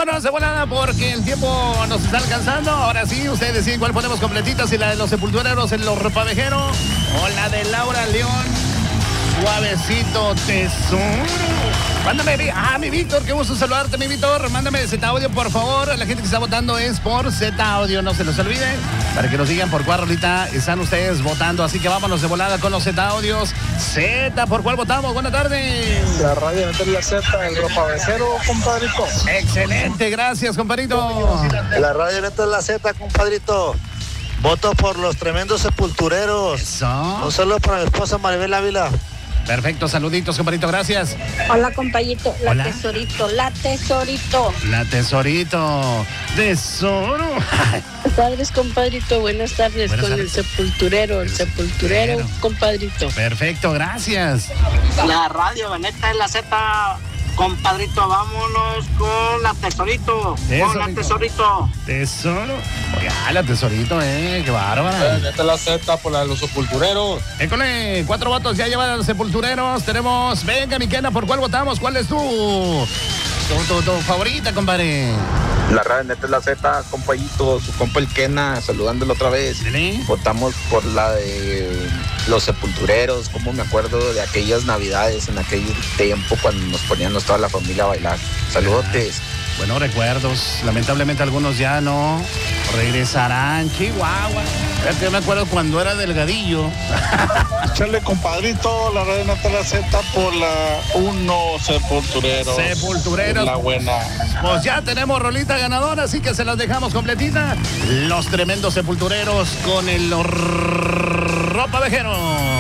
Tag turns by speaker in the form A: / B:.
A: vámonos de volada porque el tiempo nos está alcanzando. Ahora sí, ustedes deciden cuál ponemos completita, si la de los sepultureros en los Ropavejeros o la de Laura León. Suavecito tesoro. Mándame, mi Víctor, qué gusto saludarte, mi Víctor. Mándame Z Audio, por favor. La gente que está votando es por Z Audio, no se los olvide. Para que nos digan por cuál rolita están ustedes votando. Así que vámonos de volada con los Z Audios. Z, ¿por cuál votamos? Buenas tardes.
B: La radio de la Z, el Ropavejero, compadrito.
A: Excelente, gracias, compadrito.
C: La radio de la Z, compadrito. Voto por los tremendos sepultureros.
A: Eso.
C: Un saludo para mi esposa Maribel Ávila.
A: Perfecto, saluditos, compadrito, gracias.
D: Hola, compañito,
A: Hola.
D: tesorito.
A: La tesorito. Tesoro.
D: Buenas tardes, compadrito, buenas tardes.
A: Buenas
D: con
A: tardes.
D: el sepulturero, compadrito.
A: Perfecto, gracias.
E: La radio Veneta de la Z, compadrito, vámonos con la tesorito.
A: Eso,
E: con la
A: mijo.
E: tesorito.
A: Tesoro. Oiga, la tesorito, qué bárbara.
B: Esta es la Z por la de los sepultureros.
A: École, 4 votos ya llevan a los sepultureros. Tenemos, venga, mi Kena, ¿por cuál votamos? ¿Cuál es tu favorita, compadre?
F: La radio neta es la Z, compañito, su compa el Kena, saludándolo otra vez.
A: ¿Sí?
F: Votamos por la de los sepultureros, como me acuerdo de aquellas navidades, en aquel tiempo cuando nos poníamos toda la familia a bailar. Saludotes.
A: Buenos recuerdos. Lamentablemente algunos ya no regresarán. Chihuahua. Es que me acuerdo cuando era delgadillo.
B: Échale, compadrito, la radio de la Z por la 1, sepultureros.
A: Sepultureros.
B: La buena.
A: Pues ya tenemos rolita ganadora, así que se las dejamos completita. Los tremendos sepultureros con el Ropavejero.